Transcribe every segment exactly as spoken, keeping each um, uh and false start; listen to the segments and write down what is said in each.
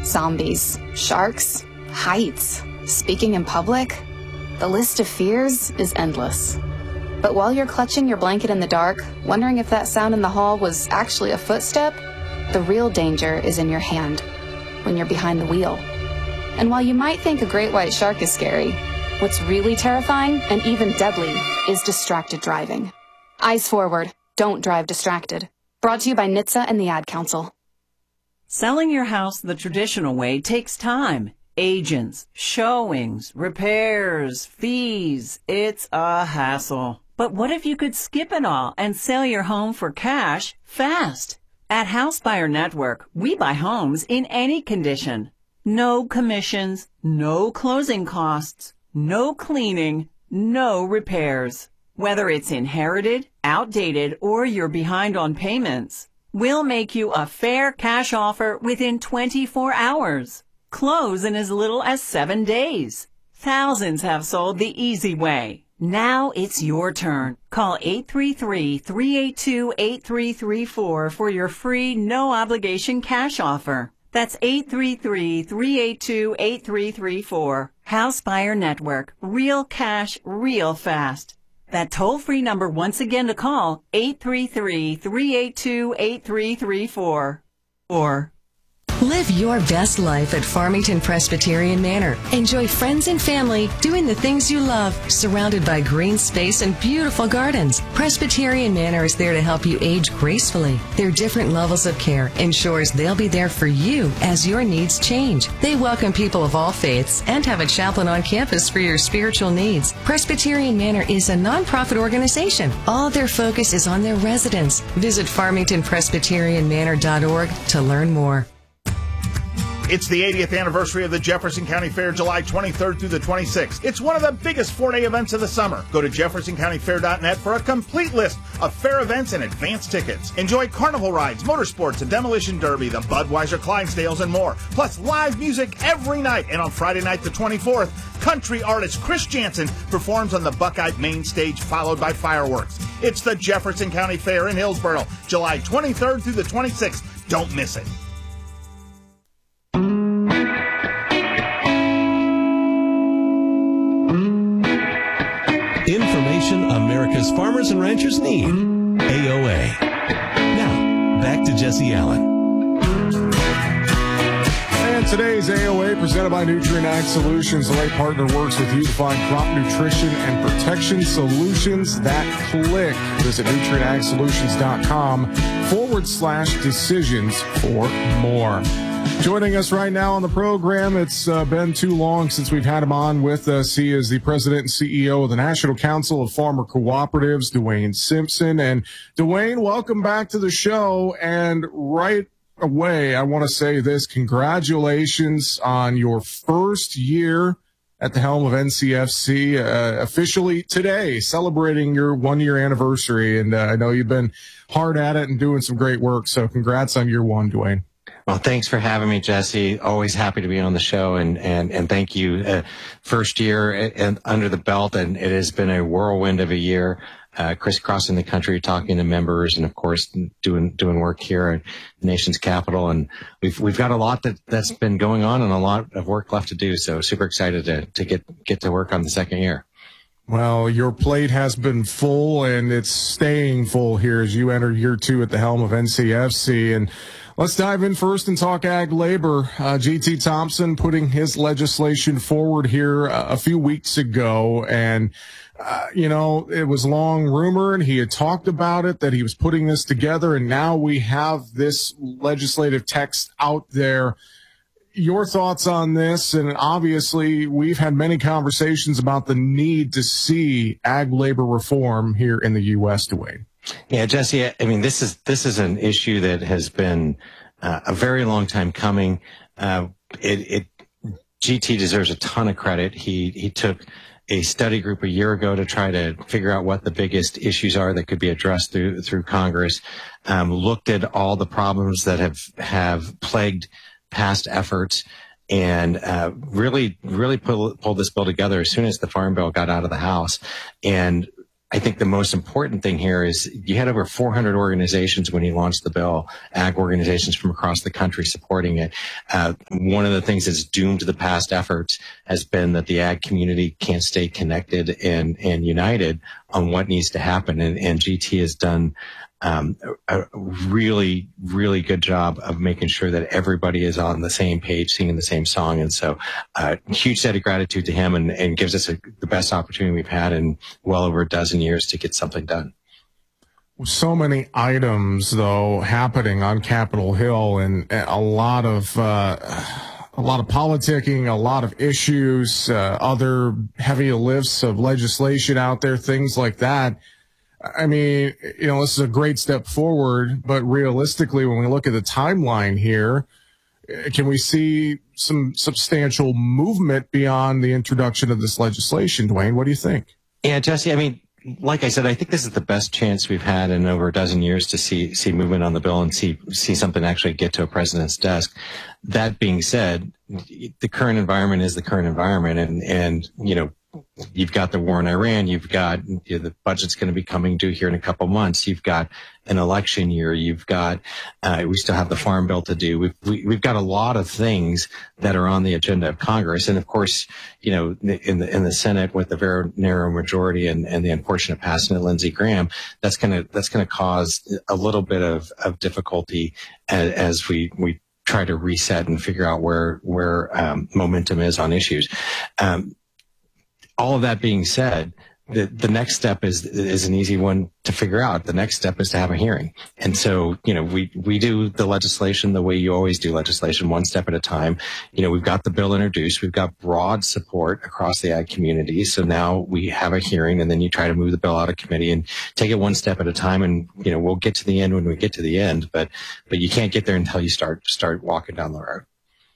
Zombies, sharks, heights, speaking in public. The list of fears is endless. But while you're clutching your blanket in the dark, wondering if that sound in the hall was actually a footstep, the real danger is in your hand, when you're behind the wheel. And while you might think a great white shark is scary, what's really terrifying and even deadly is distracted driving. Eyes forward, don't drive distracted. Brought to you by N H T S A and the Ad Council. Selling your house the traditional way takes time. Agents, showings, repairs, fees. It's a hassle. But what if you could skip it all and sell your home for cash fast? At House Buyer Network, we buy homes in any condition. No commissions, no closing costs, no cleaning, no repairs. Whether it's inherited, outdated, or you're behind on payments, we'll make you a fair cash offer within twenty-four hours. Close in as little as seven days. Thousands have sold the easy way. Now it's your turn. Call eight three three, three eight two, eight three three four for your free, no-obligation cash offer. That's eight three three, three eight two, eight three three four. House Buyer Network. Real cash, real fast. That toll-free number once again to call, eight three three, three eight two, eight three three four. Or live your best life at Farmington Presbyterian Manor. Enjoy friends and family doing the things you love, surrounded by green space and beautiful gardens. Presbyterian Manor is there to help you age gracefully. Their different levels of care ensures they'll be there for you as your needs change. They welcome people of all faiths and have a chaplain on campus for your spiritual needs. Presbyterian Manor is a nonprofit organization. All their focus is on their residents. Visit farmington presbyterian manor dot org to learn more. It's the eightieth anniversary of the Jefferson County Fair, July twenty-third through the twenty-sixth. It's one of the biggest four-day events of the summer. Go to jefferson county fair dot net for a complete list of fair events and advance tickets. Enjoy carnival rides, motorsports, a demolition derby, the Budweiser Clydesdales, and more. Plus live music every night. And on Friday night, the twenty-fourth, country artist Chris Jansen performs on the Buckeye main stage, followed by fireworks. It's the Jefferson County Fair in Hillsboro, July twenty-third through the twenty-sixth. Don't miss it. Information America's farmers and ranchers need. A O A. Now, back to Jesse Allen. And today's A O A presented by Nutrient Ag Solutions. The right partner works with you to find crop nutrition and protection solutions that click. Visit nutrient ag solutions dot com forward slash decisions for more. Joining us right now on the program, it's uh, been too long since we've had him on with us. He is the president and C E O of the National Council of Farmer Cooperatives, Dwayne Simpson. And Dwayne, welcome back to the show. And right away, I want to say this. Congratulations on your first year at the helm of N C F C, uh, officially today, celebrating your one-year anniversary. And uh, I know you've been hard at it and doing some great work. So congrats on year one, Dwayne. Well, thanks for having me, Jesse. Always happy to be on the show, and and and thank you. Uh, first year and under the belt, and it has been a whirlwind of a year, uh, crisscrossing the country, talking to members, and of course doing doing work here at the nation's capital. And we've we've got a lot that that's been going on, and a lot of work left to do. So super excited to to get get to work on the second year. Well, your plate has been full, and it's staying full here as you enter year two at the helm of N C F C. And let's dive in first and talk ag labor. Uh, G T Thompson putting his legislation forward here uh, a few weeks ago. And, uh, you know, it was long rumored. He had talked about it, that he was putting this together. And now we have this legislative text out there. Your thoughts on this? And obviously, we've had many conversations about the need to see ag labor reform here in the U S, Dwayne. Yeah, Jesse, I mean, this is this is an issue that has been uh, a very long time coming. Uh, it, it G T deserves a ton of credit. He he took a study group a year ago to try to figure out what the biggest issues are that could be addressed through through Congress. Um, looked at all the problems that have have plagued past efforts, and uh, really really pull, pulled this bill together as soon as the Farm Bill got out of the House. And I think the most important thing here is you had over four hundred organizations when he launched the bill, ag organizations from across the country supporting it. Uh, one of the things that's doomed the past efforts has been that the ag community can't stay connected and, and united on what needs to happen. And, and G T has done um, a, a really, really good job of making sure that everybody is on the same page, singing the same song. And so, uh, huge set of gratitude to him, and, and gives us a, the best opportunity we've had in well over a dozen years to get something done. So many items, though, happening on Capitol Hill, and a lot of uh, a lot of politicking, a lot of issues, uh, other heavy lifts of legislation out there, things like that. I mean, you know, this is a great step forward, but realistically, when we look at the timeline here, can we see some substantial movement beyond the introduction of this legislation? Dwayne, what do you think? Yeah, Jesse, I mean, like I said, I think this is the best chance we've had in over a dozen years to see see movement on the bill and see see something actually get to a president's desk. That being said, the current environment is the current environment, and and you know, you've got the war in Iran, you've got, you know, the budget's going to be coming due here in a couple months, you've got an election year, you've got, uh, we still have the farm bill to do. We've, we, we've got a lot of things that are on the agenda of Congress. And of course, you know, in the, in the Senate with the very narrow majority and, and the unfortunate passing of Lindsey Graham, that's going to, that's going to cause a little bit of, of difficulty as, as we, we try to reset and figure out where, where, um, momentum is on issues. Um, All of that being said, the, the next step is is an easy one to figure out. The next step is to have a hearing. And so, you know, we, we do the legislation the way you always do legislation, one step at a time. You know, we've got the bill introduced. We've got broad support across the ag community. So now we have a hearing, and then you try to move the bill out of committee and take it one step at a time. And, you know, we'll get to the end when we get to the end, but, but you can't get there until you start, start walking down the road.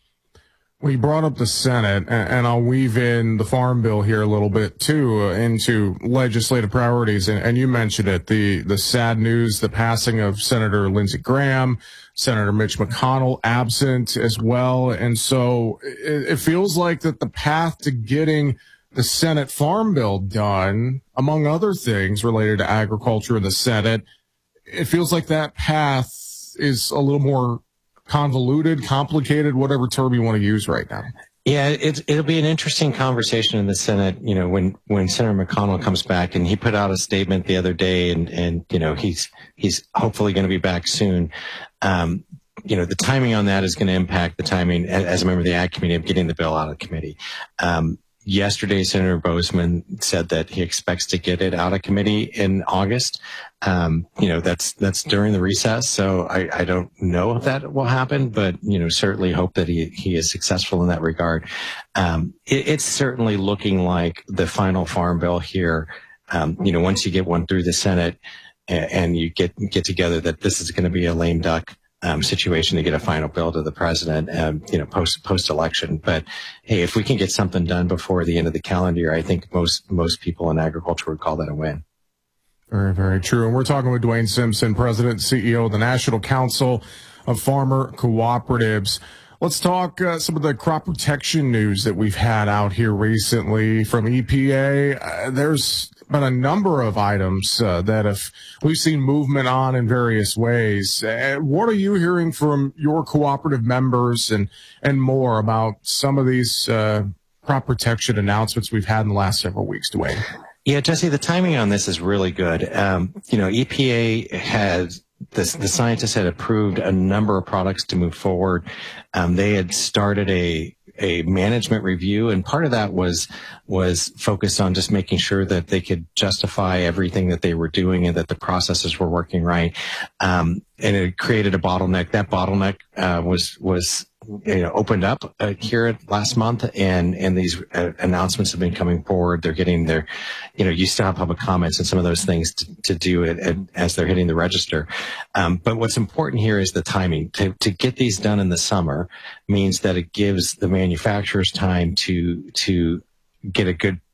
We brought up the Senate, and I'll weave in the Farm Bill here a little bit, too, into legislative priorities. And, and you mentioned it, the, the sad news, the passing of Senator Lindsey Graham, Senator Mitch McConnell absent as well. And so it, it feels like that the path to getting the Senate Farm Bill done, among other things related to agriculture in the Senate, it feels like that path is a little more convoluted, complicated, whatever term you want to use right now. Yeah, it's, it'll be an interesting conversation in the Senate, you know, when, when Senator McConnell comes back, and he put out a statement the other day, and, and, you know, he's, he's hopefully going to be back soon. Um, you know, the timing on that is going to impact the timing as, as a member of the Ag Committee of getting the bill out of committee. Um, Yesterday, Senator Bozeman said that he expects to get it out of committee in August. Um, you know, that's, that's during the recess. So I, I don't know if that will happen, but, you know, certainly hope that he, he is successful in that regard. Um, it, it's certainly looking like the final farm bill here. Um, you know, once you get one through the Senate and, and you get, get together, that this is going to be a lame duck Um, situation to get a final bill to the president, um, you know, post post election. But hey, if we can get something done before the end of the calendar year, I think most most people in agriculture would call that a win. Very, very true. And we're talking with Dwayne Simpson, President and C E O of the National Council of Farmer Cooperatives. Let's talk uh, some of the crop protection news that we've had out here recently from E P A. Uh, there's been a number of items uh, that have we've seen movement on in various ways. Uh, what are you hearing from your cooperative members and and more about some of these uh, crop protection announcements we've had in the last several weeks, Dwayne? Yeah, Jesse, the timing on this is really good. Um, you know, E P A has The, the scientists had approved a number of products to move forward. Um, they had started a a management review, and part of that was was focused on just making sure that they could justify everything that they were doing and that the processes were working right. Um, and it created a bottleneck. That bottleneck uh, was was you know opened up uh, here last month, and and these uh, announcements have been coming forward. They're getting their, you know, you still have public comments and some of those things to, to do it and, as they're hitting the register. Um, but what's important here is the timing. To to get these done in the summer means that it gives the manufacturers time to to get a good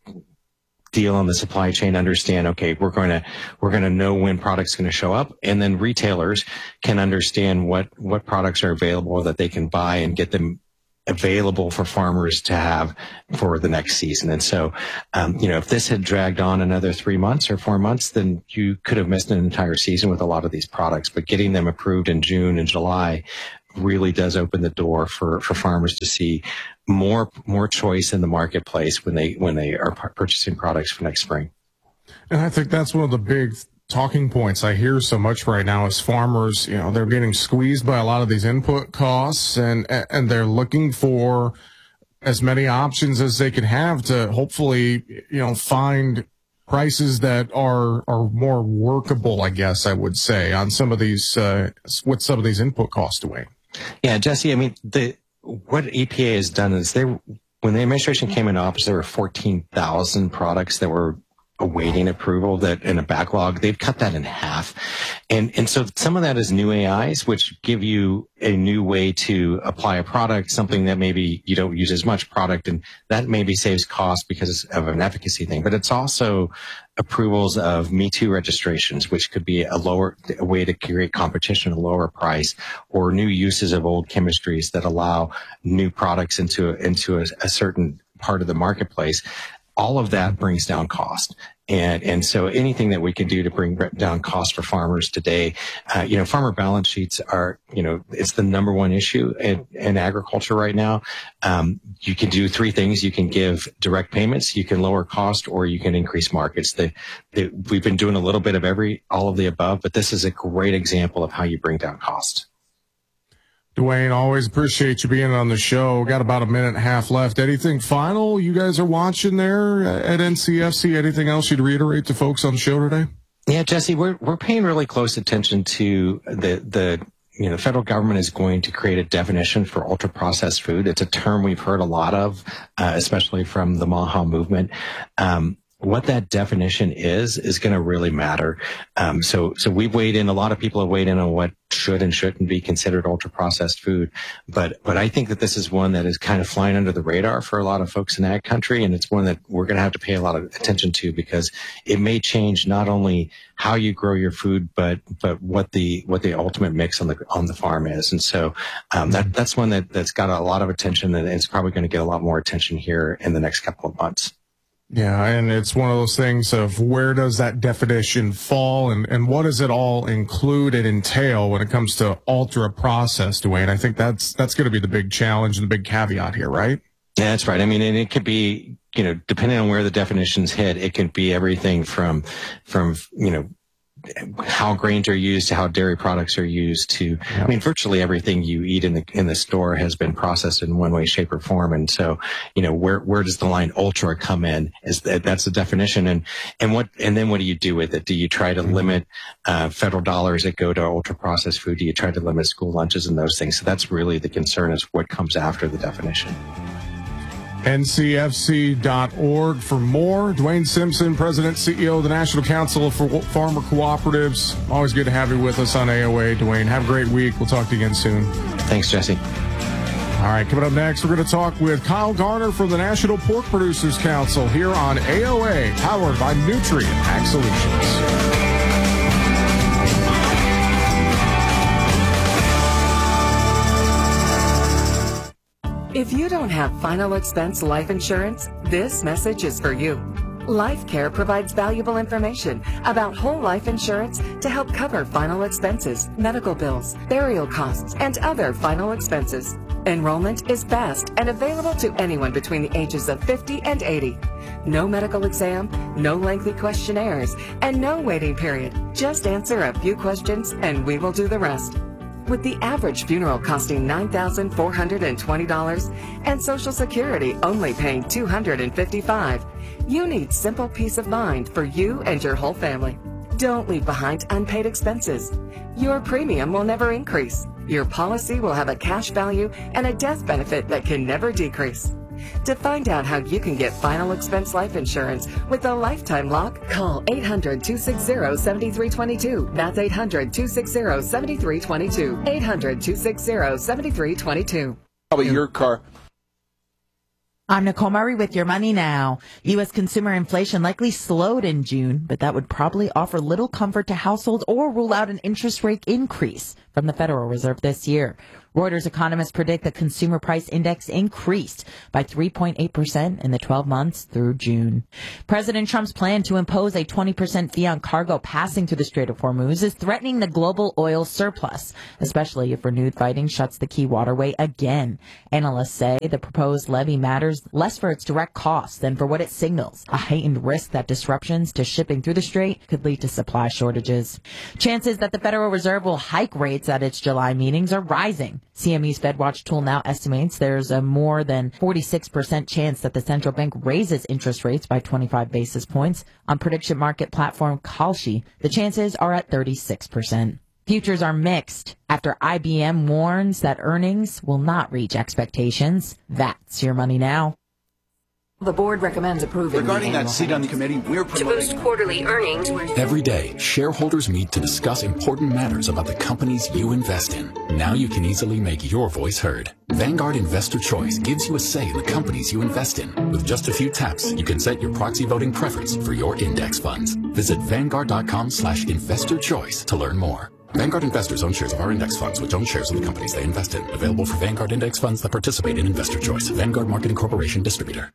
deal on the supply chain, understand, okay, we're going to, we're going to know when products going to show up, and then retailers can understand what, what products are available that they can buy and get them available for farmers to have for the next season. And so, um, you know, if this had dragged on another three months or four months, then you could have missed an entire season with a lot of these products. But getting them approved in June and July really does open the door for, for farmers to see more more choice in the marketplace when they when they are purchasing products for next spring. And I think that's one of the big talking points I hear so much right now is farmers, you know, they're getting squeezed by a lot of these input costs, and and they're looking for as many options as they can have to hopefully, you know, find prices that are are more workable, I guess I would say, on some of these uh, with some of these input costs away. Yeah, Jesse, I mean, the what E P A has done is they when the administration came into office, there were fourteen thousand products that were awaiting approval that in a backlog. They've cut that in half. And, and so some of that is new A Is, which give you a new way to apply a product, something that maybe you don't use as much product, and that maybe saves cost because of an efficacy thing. But it's also approvals of Me Too registrations, which could be a lower, a way to create competition at a lower price, or new uses of old chemistries that allow new products into, into a, a certain part of the marketplace. All of that brings down cost. And, and so anything that we can do to bring down cost for farmers today, uh, you know, farmer balance sheets are, you know, it's the number one issue in, in agriculture right now. Um, you can do three things. You can give direct payments, you can lower cost, or you can increase markets. The, the, we've been doing a little bit of every, all of the above, but this is a great example of how you bring down cost. Dwayne, always appreciate you being on the show. Got about a minute and a half left. Anything final you guys are watching there at N C F C? Anything else you'd reiterate to folks on the show today? Yeah, Jesse, we're we're paying really close attention to the the you know the federal government is going to create a definition for ultra processed food. It's a term we've heard a lot of, uh, especially from the MAHA movement. Um, What that definition is, is going to really matter. Um, so, so we've weighed in, a lot of people have weighed in on what should and shouldn't be considered ultra processed food. But, but I think that this is one that is kind of flying under the radar for a lot of folks in ag country. And it's one that we're going to have to pay a lot of attention to, because it may change not only how you grow your food, but, but what the, what the ultimate mix on the, on the farm is. And so, um, that, that's one that, that's got a lot of attention, and it's probably going to get a lot more attention here in the next couple of months. Yeah, and it's one of those things of where does that definition fall, and, and what does it all include and entail when it comes to ultra processed, Dwayne? I think that's that's going to be the big challenge and the big caveat here, right? Yeah, that's right. I mean, and it could be, you know, depending on where the definitions hit, it could be everything from, from, you know, how grains are used to how dairy products are used to, I mean, virtually everything you eat in the, in the store has been processed in one way, shape, or form. And so, you know, where, where does the line ultra come in? Is that, that's the definition. And, and what, and then what do you do with it? Do you try to limit, uh, federal dollars that go to ultra processed food? Do you try to limit school lunches and those things? So that's really the concern, is what comes after the definition. N C F C dot org for more. Dwayne Simpson, President, C E O of the National Council for Farmer Cooperatives. Always good to have you with us on A O A, Dwayne. Have a great week. We'll talk to you again soon. Thanks, Jesse. All right, coming up next, we're going to talk with Kyle Garner from the National Pork Producers Council here on A O A, powered by Nutrient Ag Solutions. If you don't have final expense life insurance, this message is for you. LifeCare provides valuable information about whole life insurance to help cover final expenses, medical bills, burial costs, and other final expenses. Enrollment is fast and available to anyone between the ages of fifty and eighty. No medical exam, no lengthy questionnaires, and no waiting period. Just answer a few questions and we will do the rest. With the average funeral costing nine thousand four hundred twenty dollars and Social Security only paying two hundred fifty-five dollars, you need simple peace of mind for you and your whole family. Don't leave behind unpaid expenses. Your premium will never increase. Your policy will have a cash value and a death benefit that can never decrease. To find out how you can get final expense life insurance with a lifetime lock, call eight hundred, two six zero, seven three two two. That's eight hundred, two six zero, seven three two two. eight hundred, two six zero, seven three two two. Probably your car. I'm Nicole Murray with Your Money Now. U S consumer inflation likely slowed in June, but that would probably offer little comfort to households or rule out an interest rate increase from the Federal Reserve this year. Reuters economists predict the consumer price index increased by three point eight percent in the twelve months through June. President Trump's plan to impose a twenty percent fee on cargo passing through the Strait of Hormuz is threatening the global oil surplus, especially if renewed fighting shuts the key waterway again. Analysts say the proposed levy matters less for its direct costs than for what it signals, a heightened risk that disruptions to shipping through the strait could lead to supply shortages. Chances that the Federal Reserve will hike rates at its July meetings are rising. C M E's FedWatch tool now estimates there's a more than forty-six percent chance that the central bank raises interest rates by twenty-five basis points. On prediction market platform Kalshi, the chances are at thirty-six percent. Futures are mixed after I B M warns that earnings will not reach expectations. That's your money now. The board recommends approving. Regarding that seat on the committee, we're promoting to boost quarterly earnings. Every day, shareholders meet to discuss important matters about the companies you invest in. Now you can easily make your voice heard. Vanguard Investor Choice gives you a say in the companies you invest in. With just a few taps, you can set your proxy voting preference for your index funds. Visit vanguard.com slash investor choice to learn more. Vanguard investors own shares of our index funds, which own shares of the companies they invest in. Available for Vanguard index funds that participate in Investor Choice. Vanguard Marketing Corporation Distributor.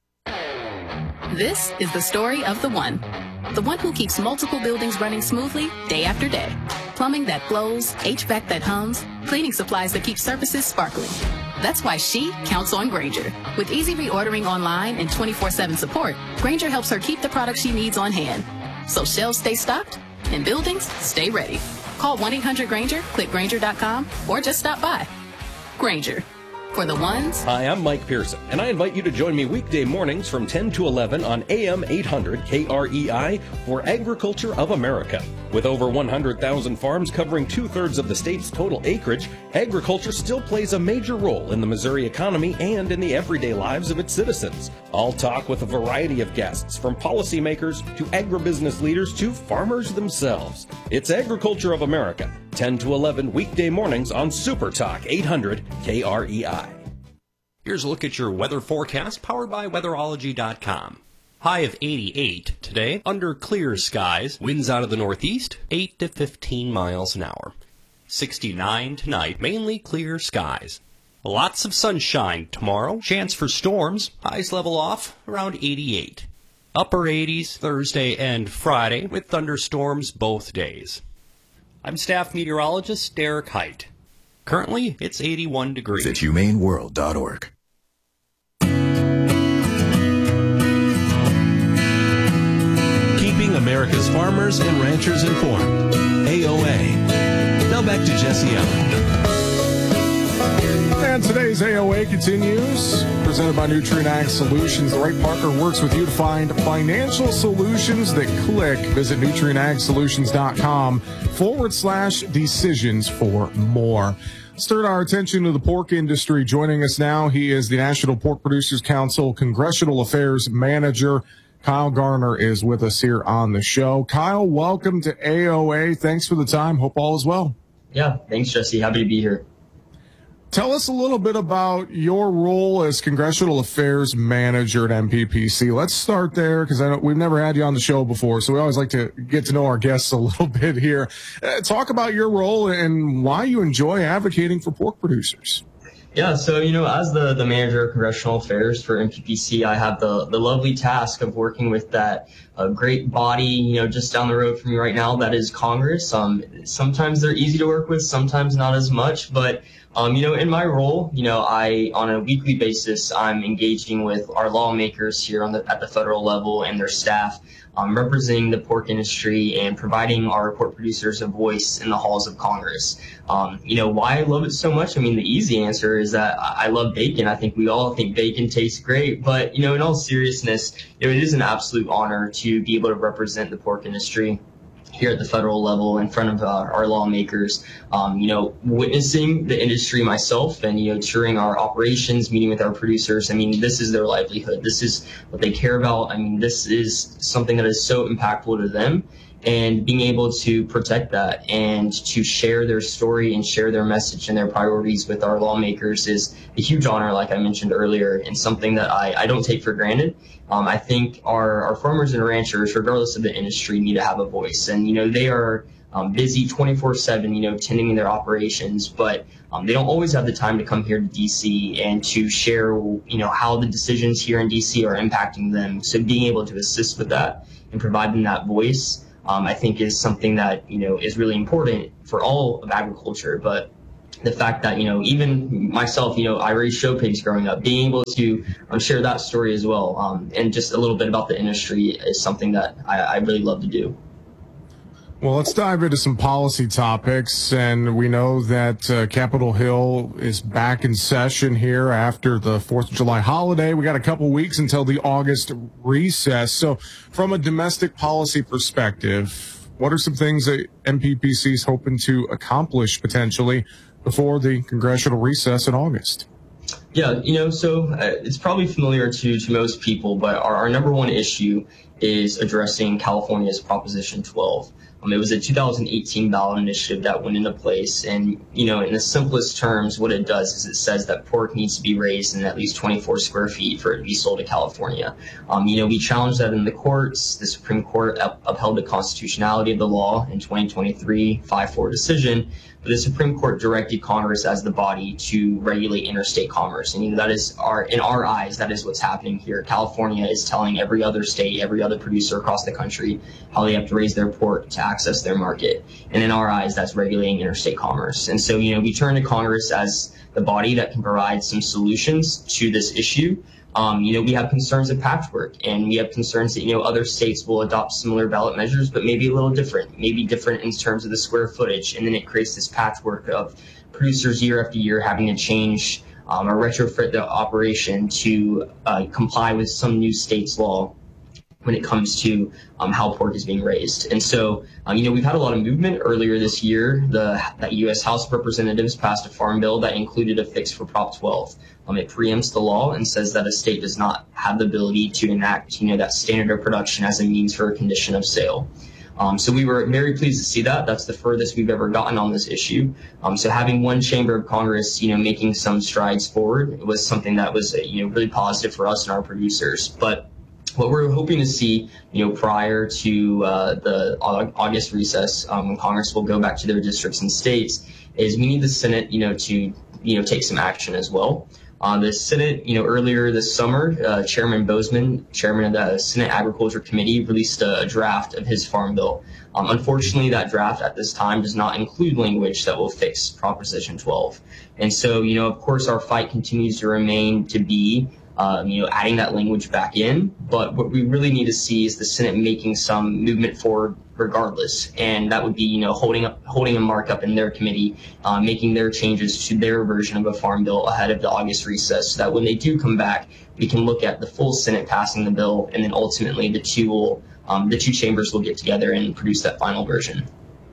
This is the story of the one. The one who keeps multiple buildings running smoothly day after day. Plumbing that flows, H V A C that hums, cleaning supplies that keep surfaces sparkling. That's why she counts on Grainger. With easy reordering online and twenty-four seven support, Grainger helps her keep the products she needs on hand. So shelves stay stocked and buildings stay ready. Call one eight hundred Grainger, click Grainger dot com, or just stop by. Grainger. For the ones. Hi, I'm Mike Pearson, and I invite you to join me weekday mornings from ten to eleven on A M eight hundred K R E I for Agriculture of America. With over one hundred thousand farms covering two-thirds of the state's total acreage, agriculture still plays a major role in the Missouri economy and in the everyday lives of its citizens. I'll talk with a variety of guests, from policymakers to agribusiness leaders to farmers themselves. It's Agriculture of America, ten to eleven weekday mornings on Super Talk eight hundred K R E I. Here's a look at your weather forecast powered by weatherology dot com. High of eighty-eight today, under clear skies, winds out of the northeast, eight to fifteen miles an hour. sixty-nine tonight, mainly clear skies. Lots of sunshine tomorrow, chance for storms, highs level off around eighty-eight. Upper eighties Thursday and Friday, with thunderstorms both days. I'm staff meteorologist Derek Height. Currently, it's eighty-one degrees. Visit humane world dot org. Keeping America's farmers and ranchers informed. A O A. Now back to Jesse Allen. And today's A O A continues, presented by Nutrient Ag Solutions. The right partner works with you to find financial solutions that click. Visit nutrient ag solutions dot com forward slash decisions for more. Let's turn our attention to the pork industry. Joining us now, he is the National Pork Producers Council Congressional Affairs Manager. Kyle Garner is with us here on the show. Kyle, welcome to A O A. Thanks for the time. Hope all is well. Yeah, thanks, Jesse. Happy to be here. Tell us a little bit about your role as Congressional Affairs Manager at N P P C. Let's start there, because I know we've never had you on the show before, so we always like to get to know our guests a little bit here. Uh, talk about your role and why you enjoy advocating for pork producers. Yeah, so, you know, as the, the manager of congressional affairs for N P P C, I have the, the lovely task of working with that uh, great body, you know, just down the road from me right now, that is Congress. Um, sometimes they're easy to work with, sometimes not as much, but Um, you know, in my role, you know, I, on a weekly basis, I'm engaging with our lawmakers here on the, at the federal level and their staff, um, representing the pork industry and providing our pork producers a voice in the halls of Congress. Um, you know, why I love it so much? I mean, the easy answer is that I love bacon. I think we all think bacon tastes great, but, you know, in all seriousness, you know, it is an absolute honor to be able to represent the pork industry here at the federal level in front of uh, our lawmakers, um, you know, witnessing the industry myself and, you know, touring our operations, meeting with our producers. I mean, this is their livelihood. This is what they care about. I mean, this is something that is so impactful to them. And being able to protect that and to share their story and share their message and their priorities with our lawmakers is a huge honor, like I mentioned earlier, and something that I, I don't take for granted. Um, I think our, our farmers and ranchers, regardless of the industry, need to have a voice. And, you know, they are um, busy twenty-four seven, you know, tending their operations, but um, they don't always have the time to come here to D C and to share, you know, how the decisions here in D C are impacting them. So being able to assist with that and provide them that voice, um, I think is something that, you know, is really important for all of agriculture. But the fact that, you know, even myself, you know, I raised show pigs growing up, being able to um, share that story as well, um, and just a little bit about the industry is something that I, I really love to do. Well, let's dive into some policy topics. And we know that uh, Capitol Hill is back in session here after the fourth of July holiday. We got a couple weeks until the August recess. So from a domestic policy perspective, what are some things that M P P C is hoping to accomplish potentially before the congressional recess in August? Yeah, you know, so uh, it's probably familiar to, to most people, but our, our number one issue is addressing California's Proposition twelve. Um, it was a two thousand eighteen ballot initiative that went into place. And, you know, in the simplest terms, what it does is it says that pork needs to be raised in at least twenty-four square feet for it to be sold to California. Um, you know, we challenged that in the courts. The Supreme Court up- upheld the constitutionality of the law in twenty twenty-three, five four decision. But the Supreme Court directed Congress as the body to regulate interstate commerce. And, you know, that is our, in our eyes, that is what's happening here. California is telling every other state, every other producer across the country how they have to raise their pork to access their market. And in our eyes, that's regulating interstate commerce. And so, you know, we turn to Congress as the body that can provide some solutions to this issue. Um, you know, we have concerns of patchwork, and we have concerns that, you know, other states will adopt similar ballot measures, but maybe a little different, maybe different in terms of the square footage. And then it creates this patchwork of producers year after year having to change um, or retrofit the operation to uh, comply with some new state's law when it comes to um, how pork is being raised. And so, um, you know, we've had a lot of movement. Earlier this year, the, the U S House of Representatives passed a farm bill that included a fix for Prop twelve. Um, it preempts the law and says that a state does not have the ability to enact, you know, that standard of production as a means for a condition of sale. Um, so we were very pleased to see that. That's the furthest we've ever gotten on this issue. Um, so having one chamber of Congress, you know, making some strides forward, it was something that was, you know, really positive for us and our producers. But what we're hoping to see, you know, prior to uh, the August recess, um, when Congress will go back to their districts and states, is we need the Senate, you know, to, you know, take some action as well. Uh, the Senate, you know, earlier this summer, uh, Chairman Bozeman, chairman of the Senate Agriculture Committee, released a, a draft of his farm bill. Um, unfortunately, that draft at this time does not include language that will fix Proposition twelve. And so, you know, of course, our fight continues to remain to be Um, you know, adding that language back in. But what we really need to see is the Senate making some movement forward regardless. And that would be, you know, holding up, holding a markup in their committee, uh, making their changes to their version of a farm bill ahead of the August recess, so that when they do come back, we can look at the full Senate passing the bill, and then ultimately the two will, um, the two chambers will get together and produce that final version.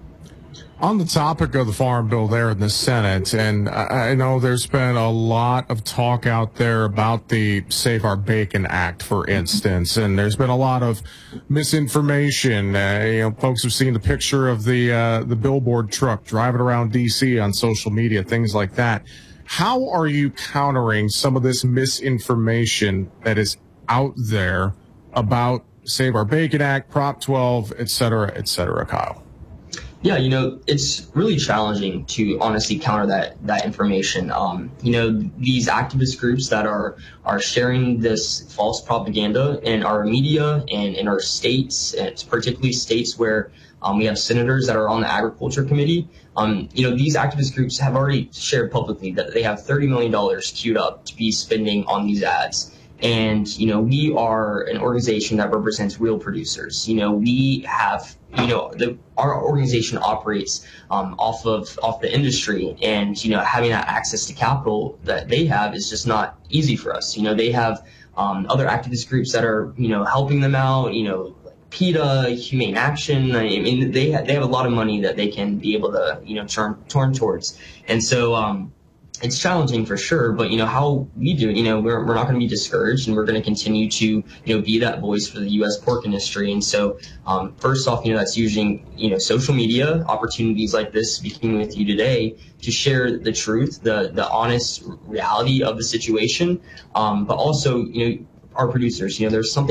On the topic of the farm bill there in the Senate, and I know there's been a lot of talk out there about the Save Our Bacon Act, for instance, and there's been a lot of misinformation. Uh, you know, folks have seen the picture of the uh, the billboard truck driving around D C on social media, things like that. How are you countering some of this misinformation that is out there about Save Our Bacon Act, Prop twelve, et cetera, et cetera, Kyle? Yeah, you know, it's really challenging to honestly counter that that information. Um, you know, these activist groups that are are sharing this false propaganda in our media and in our states, and it's particularly states where um, we have senators that are on the Agriculture Committee. Um, you know, these activist groups have already shared publicly that they have thirty million dollars queued up to be spending on these ads. And, you know, we are an organization that represents real producers. You know, we have, you know, the, our organization operates um, off of off the industry, and, you know, having that access to capital that they have is just not easy for us. You know, they have um, other activist groups that are, you know, helping them out, you know, PETA, Humane Action. I mean, they ha- they have a lot of money that they can be able to, you know, turn, turn towards. And so, um, it's challenging for sure, but, you know, how we do it, you know, we're, we're not going to be discouraged, and we're going to continue to, you know, be that voice for the U S pork industry. And so, um, first off, you know, that's using, you know, social media, opportunities like this, speaking with you today, to share the truth, the, the honest reality of the situation. Um, but also, you know, our producers, you know, there's something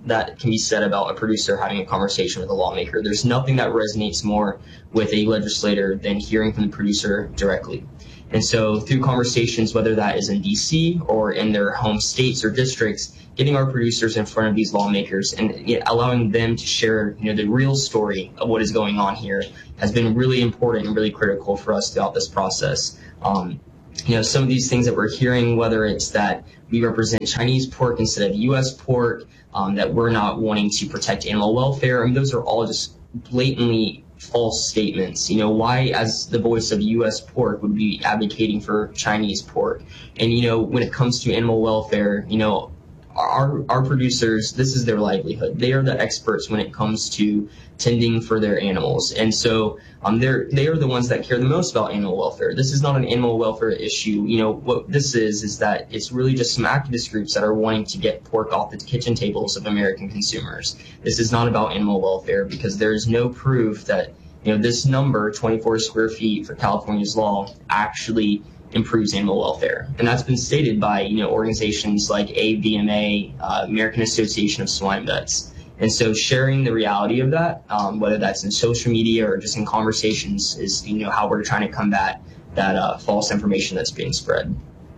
that can be said about a producer having a conversation with a lawmaker. There's nothing that resonates more with a legislator than hearing from the producer directly. And so through conversations, whether that is in D C or in their home states or districts, getting our producers in front of these lawmakers and you know, allowing them to share, you know, the real story of what is going on here has been really important and really critical for us throughout this process. Um, you know, some of these things that we're hearing, whether it's that we represent Chinese pork instead of U S pork, um, that we're not wanting to protect animal welfare, I mean, those are all just blatantly false statements. You know, why, as the voice of U S pork, would be advocating for Chinese pork? And, you know, when it comes to animal welfare, you know, our, our producers, this is their livelihood. They are the experts when it comes to tending for their animals. And so um, they're, they are the ones that care the most about animal welfare. This is not an animal welfare issue. You know, what this is, is that it's really just some activist groups that are wanting to get pork off the kitchen tables of American consumers. This is not about animal welfare because there is no proof that, you know, this number, twenty-four square feet for California's law, actually improves animal welfare. And that's been stated by, you know, organizations like A V M A, uh, American Association of Swine Vets. And so sharing the reality of that, um, whether that's in social media or just in conversations, is, you know, how we're trying to combat that uh, false information that's being spread.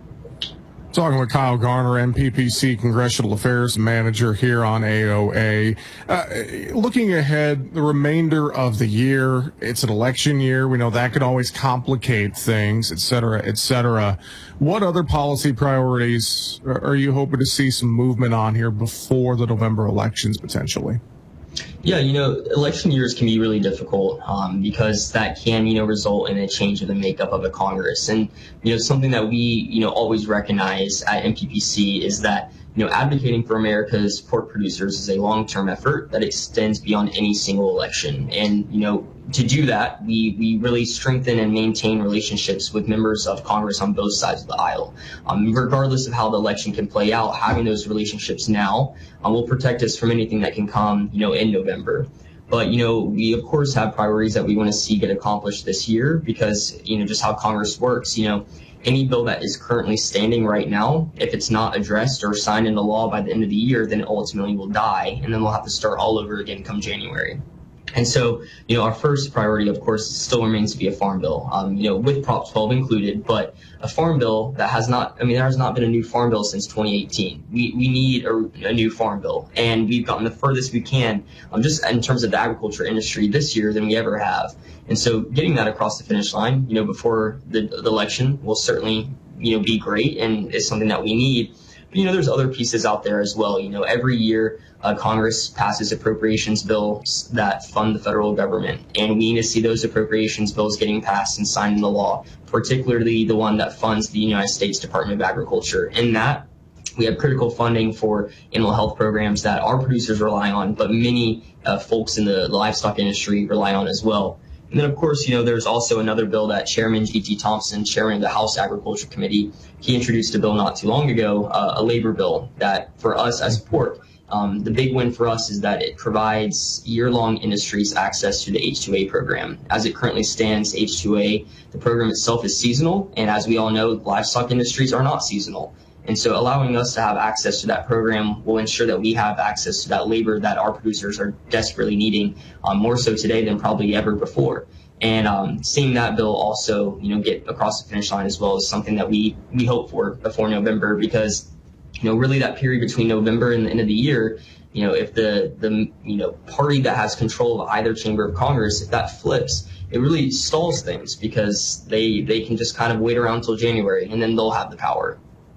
Talking with Kyle Garner, M P P C Congressional Affairs Manager here on A O A. Uh, looking ahead, the remainder of the year, it's an election year. We know that could always complicate things, et cetera, et cetera. What other policy priorities are you hoping to see some movement on here before the November elections potentially? Yeah, you know, election years can be really difficult um, because that can, you know, result in a change of the makeup of a Congress. And, you know, something that we, you know, always recognize at M P P C is that, you know, advocating for America's pork producers is a long-term effort that extends beyond any single election. And, you know, to do that, we, we really strengthen and maintain relationships with members of Congress on both sides of the aisle. Um, regardless of how the election can play out, having those relationships now um, will protect us from anything that can come, you know, in November. But, you know, we, of course, have priorities that we want to see get accomplished this year because, you know, just how Congress works, you know, any bill that is currently standing right now, if it's not addressed or signed into law by the end of the year, then it ultimately will die, and then we'll have to start all over again come January. And so, you know, our first priority, of course, still remains to be a farm bill, um, you know, with Prop twelve included, but a farm bill that has not, I mean, there has not been a new farm bill since twenty eighteen. We we need a, a new farm bill, and we've gotten the furthest we can, um, just in terms of the agriculture industry this year than we ever have. And so getting that across the finish line, you know, before the, the election will certainly, you know, be great and is something that we need. But, you know, there's other pieces out there as well. You know, every year uh, Congress passes appropriations bills that fund the federal government, and we need to see those appropriations bills getting passed and signed into law, particularly the one that funds the United States Department of Agriculture. In that, we have critical funding for animal health programs that our producers rely on, but many uh, folks in the livestock industry rely on as well. And then, of course, you know, there's also another bill that Chairman G T Thompson, chairman of the House Agriculture Committee, he introduced a bill not too long ago, uh, a labor bill that for us as pork, um, the big win for us is that it provides year-long industries access to the H two A program. As it currently stands, H two A, the program itself is seasonal, and as we all know, livestock industries are not seasonal. And so allowing us to have access to that program will ensure that we have access to that labor that our producers are desperately needing, um, more so today than probably ever before. And um, seeing that bill also, you know, get across the finish line as well is something that we, we hope for before November, because, you know, really that period between November and the end of the year, you know, if the, the you know, party that has control of either chamber of Congress, if that flips, it really stalls things because they, they can just kind of wait around until January and then they'll have the power.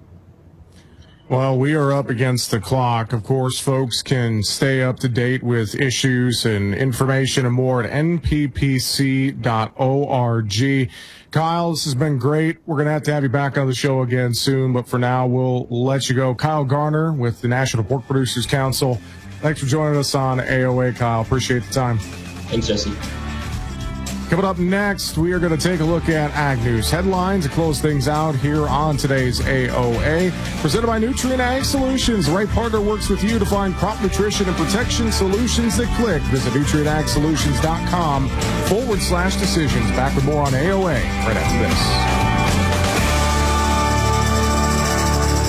Well, we are up against the clock. Of course, folks can stay up to date with issues and information and more at N P P C dot org. Kyle, this has been great. We're going to have to have you back on the show again soon, but for now, we'll let you go. Kyle Garner with the National Pork Producers Council. Thanks for joining us on A O A, Kyle. Appreciate the time. Thanks, Jesse. Coming up next, we are going to take a look at Ag News headlines to close things out here on today's A O A. Presented by Nutrien Ag Solutions. The right partner works with you to find crop nutrition and protection solutions that click. Visit Nutrien Ag Solutions dot com forward slash decisions. Back with more on A O A right after this.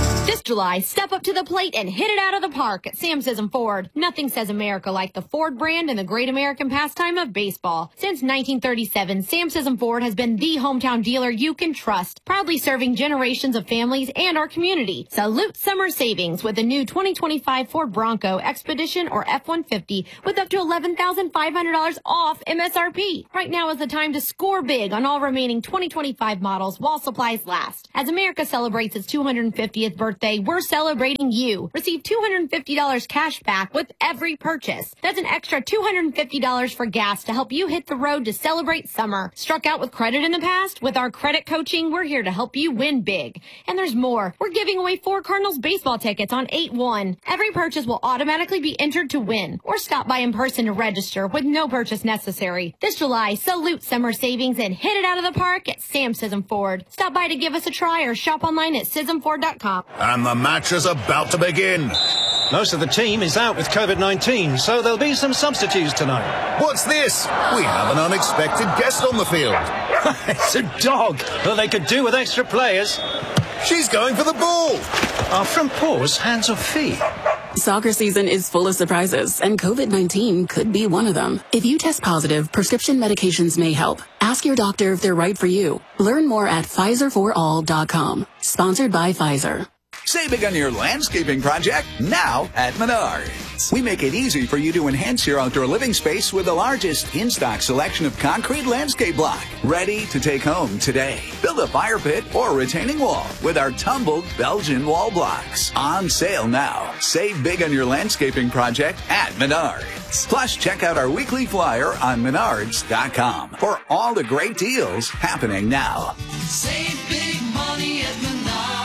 July, step up to the plate and hit it out of the park at Sam Sism Ford. Nothing says America like the Ford brand and the great American pastime of baseball. Since nineteen thirty-seven, Sam Sism Ford has been the hometown dealer you can trust, proudly serving generations of families and our community. Salute summer savings with the new twenty twenty-five Ford Bronco, Expedition, or F one fifty with up to eleven thousand five hundred dollars off M S R P. Right now is the time to score big on all remaining twenty twenty-five models while supplies last. As America celebrates its two hundred fiftieth birthday, we're celebrating you. Receive two hundred fifty dollars cash back with every purchase. That's an extra two hundred fifty dollars for gas to help you hit the road to celebrate summer. Struck out with credit in the past? With our credit coaching, we're here to help you win big. And there's more. We're giving away four Cardinals baseball tickets on eight one. Every purchase will automatically be entered to win. Or stop by in person to register with no purchase necessary. This July, salute summer savings and hit it out of the park at Sam Sism Ford. Stop by to give us a try or shop online at sism ford dot com. And the match is about to begin. Most of the team is out with COVID nineteen, so there'll be some substitutes tonight. What's this? We have an unexpected guest on the field. It's a dog. Well, they could do with extra players. She's going for the ball. Are front paws hands or feet? Soccer season is full of surprises, and COVID nineteen could be one of them. If you test positive, prescription medications may help. Ask your doctor if they're right for you. Learn more at Pfizer for all dot com. Sponsored by Pfizer. Save big on your landscaping project now at Menards. We make it easy for you to enhance your outdoor living space with the largest in-stock selection of concrete landscape block. Ready to take home today. Build a fire pit or retaining wall with our tumbled Belgian wall blocks. On sale now. Save big on your landscaping project at Menards. Plus, check out our weekly flyer on menards dot com for all the great deals happening now. Save big money at Menards.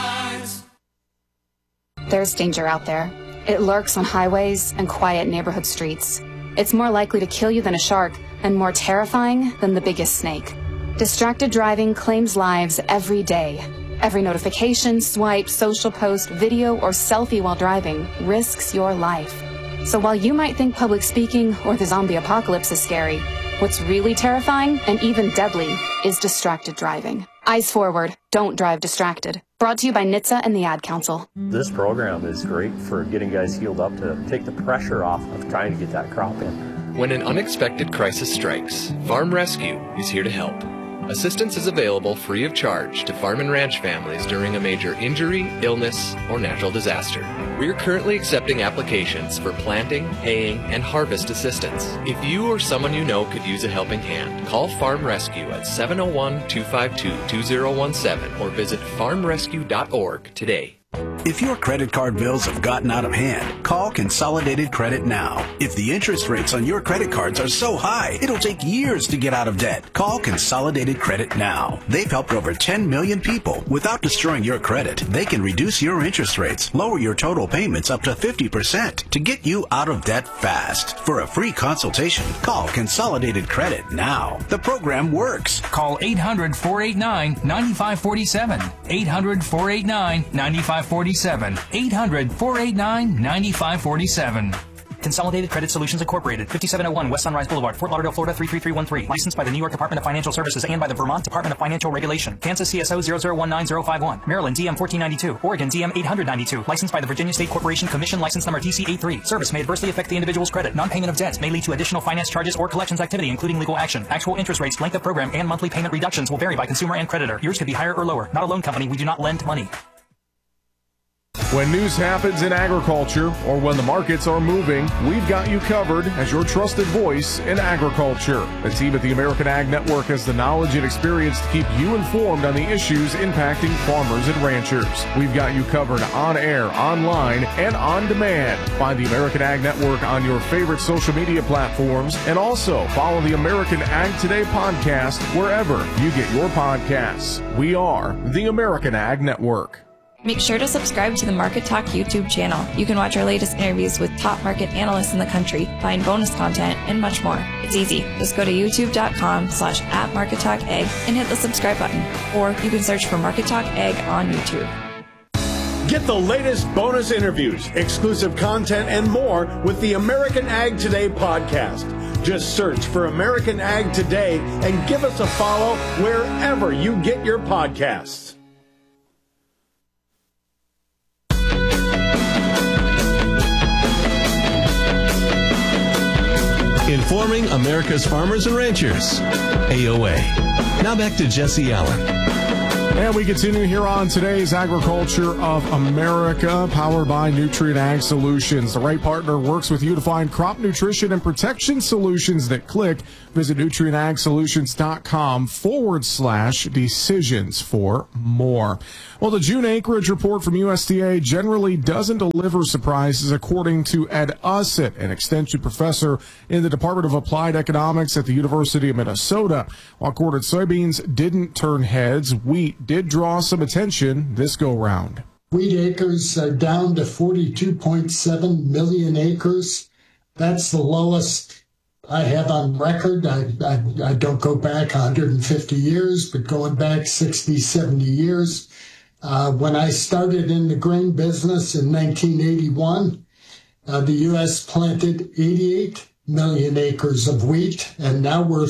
There's danger out there. It lurks on highways and quiet neighborhood streets. It's more likely to kill you than a shark and more terrifying than the biggest snake. Distracted driving claims lives every day. Every notification, swipe, social post, video, or selfie while driving risks your life. So while you might think public speaking or the zombie apocalypse is scary, what's really terrifying and even deadly is distracted driving. Eyes forward. Don't drive distracted. Brought to you by N H T S A and the Ad Council. This program is great for getting guys healed up to take the pressure off of trying to get that crop in. When an unexpected crisis strikes, Farm Rescue is here to help. Assistance is available free of charge to farm and ranch families during a major injury, illness, or natural disaster. We are currently accepting applications for planting, haying, and harvest assistance. If you or someone you know could use a helping hand, call Farm Rescue at seven oh one, two five two, two oh one seven or visit farm rescue dot org today. If your credit card bills have gotten out of hand, call Consolidated Credit now. If the interest rates on your credit cards are so high, it'll take years to get out of debt. Call Consolidated Credit now. They've helped over ten million people. Without destroying your credit, they can reduce your interest rates, lower your total payments up to fifty percent to get you out of debt fast. For a free consultation, call Consolidated Credit now. The program works. Call eight hundred, four eight nine, nine five four seven. eight hundred, four eight nine, nine five four seven. eight hundred, four eight nine, nine five four seven. Consolidated Credit Solutions Incorporated, fifty-seven oh one West Sunrise Boulevard, Fort Lauderdale, Florida three three three one three. Licensed by the New York Department of Financial Services and by the Vermont Department of Financial Regulation. Kansas C S O zero zero one nine zero five one. Maryland D M fourteen ninety-two. Oregon D M eight hundred ninety-two. Licensed by the Virginia State Corporation Commission, license number D C eighty-three. Service may adversely affect the individual's credit. Non-payment of debts may lead to additional finance charges or collections activity, including legal action. Actual interest rates, length of program, and monthly payment reductions will vary by consumer and creditor. Yours could be higher or lower. Not a loan company. We do not lend money. When news happens in agriculture or when the markets are moving, we've got you covered as your trusted voice in agriculture. The team at the American Ag Network has the knowledge and experience to keep you informed on the issues impacting farmers and ranchers. We've got you covered on air, online, and on demand. Find the American Ag Network on your favorite social media platforms and also follow the American Ag Today podcast wherever you get your podcasts. We are the American Ag Network. Make sure to subscribe to the Market Talk YouTube channel. You can watch our latest interviews with top market analysts in the country, find bonus content, and much more. It's easy. Just go to youtube.com slash at Market Talk Ag and hit the subscribe button. Or you can search for Market Talk Ag on YouTube. Get the latest bonus interviews, exclusive content, and more with the American Ag Today podcast. Just search for American Ag Today and give us a follow wherever you get your podcasts. informing America's farmers and ranchers. A O A. Now back to Jesse Allen. And we continue here on today's Agriculture of America, powered by Nutrient Ag Solutions. The right partner works with you to find crop nutrition and protection solutions that click. Visit nutrientagsolutions.com forward slash decisions for more. Well, the June acreage report from U S D A generally doesn't deliver surprises, according to Ed Ussett, an extension professor in the Department of Applied Economics at the University of Minnesota. While quartered soybeans didn't turn heads, wheat did draw some attention this go-round. Wheat acres are down to forty-two point seven million acres. That's the lowest I have on record. I, I, I don't go back one hundred fifty years, but going back sixty, seventy years. Uh, when I started in the grain business in nineteen eighty-one, uh, the U S planted eighty-eight million acres of wheat, and now we're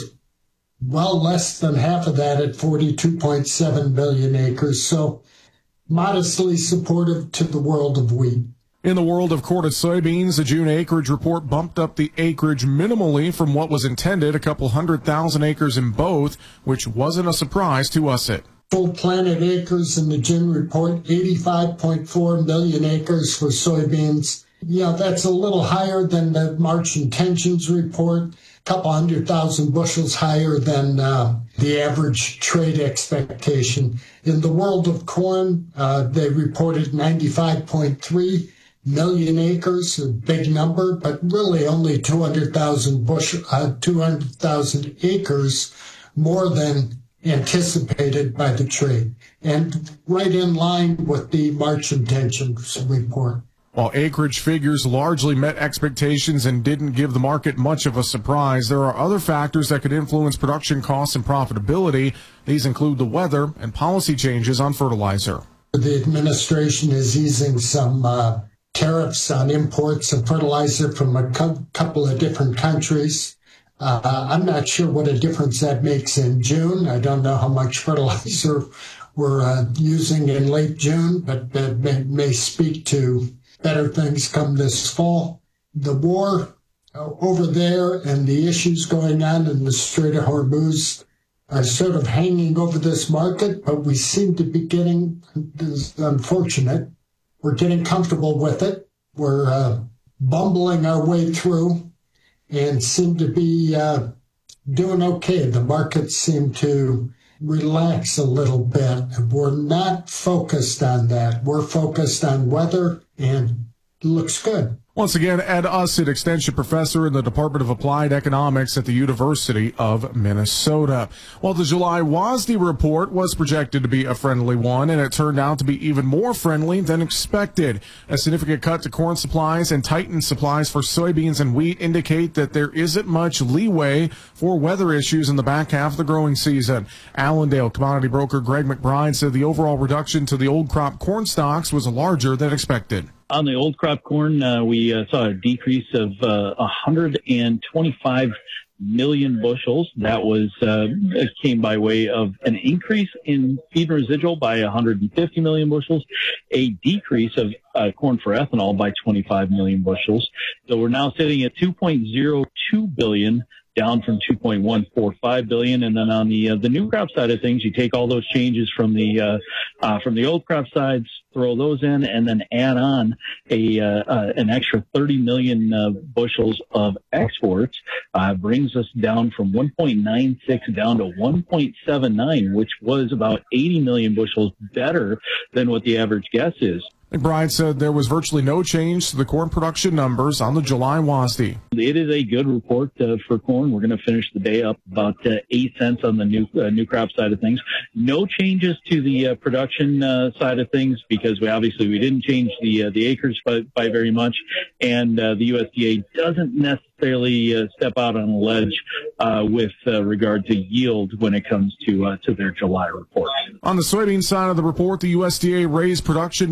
well less than half of that at forty-two point seven million acres. So modestly supportive to the world of wheat. In the world of quartered soybeans, the June acreage report bumped up the acreage minimally from what was intended, a couple hundred thousand acres in both, which wasn't a surprise to Ussett. Full planted acres in the June report, eighty-five point four million acres for soybeans. Yeah, that's a little higher than the March intentions report, a couple hundred thousand bushels higher than uh, the average trade expectation. In the world of corn, uh, they reported ninety-five point three million acres, a big number, but really only two hundred thousand bushel, uh, two hundred thousand acres more than anticipated by the trade, and right in line with the March intentions report. While acreage figures largely met expectations and didn't give the market much of a surprise, there are other factors that could influence production costs and profitability. These include the weather and policy changes on fertilizer. The administration is easing some uh, tariffs on imports of fertilizer from a co- couple of different countries. Uh, I'm not sure what a difference that makes in June. I don't know how much fertilizer we're uh, using in late June, but that may, may speak to better things come this fall. The war uh, over there and the issues going on in the Strait of Hormuz are sort of hanging over this market, but we seem to be getting, this is unfortunate, we're getting comfortable with it. We're uh, bumbling our way through and seem to be uh, doing okay. The markets seem to relax a little bit. We're not focused on that. We're focused on weather, and it looks good. Once again, Ed Ussett, extension professor in the Department of Applied Economics at the University of Minnesota. Well, the July WASDE report was projected to be a friendly one, and it turned out to be even more friendly than expected. A significant cut to corn supplies and tightened supplies for soybeans and wheat indicate that there isn't much leeway for weather issues in the back half of the growing season. Allendale commodity broker Greg McBride said the overall reduction to the old crop corn stocks was larger than expected. On the old crop corn, uh, we uh, saw a decrease of uh, one hundred twenty-five million bushels. That was uh, came by way of an increase in feed and residual by one hundred fifty million bushels, a decrease of uh, corn for ethanol by twenty-five million bushels. So we're now sitting at two point zero two billion, down from two point one four five billion. And then on the uh, the new crop side of things, you take all those changes from the uh, uh, from the old crop sides, throw those in, and then add on a uh, uh, an extra thirty million uh, bushels of exports, uh, brings us down from one point nine six down to one point seven nine, which was about eighty million bushels better than what the average guess is. McBride said there was virtually no change to the corn production numbers on the July WASDE. It is a good report uh, for corn. We're going to finish the day up about uh, eight cents on the new uh, new crop side of things. No changes to the uh, production uh, side of things, because we obviously we didn't change the uh, the acres by, by very much, and uh, the U S D A doesn't necessarily uh, step out on a ledge uh, with uh, regard to yield when it comes to uh, to their July report. On the soybean side of the report, the U S D A raised production by forty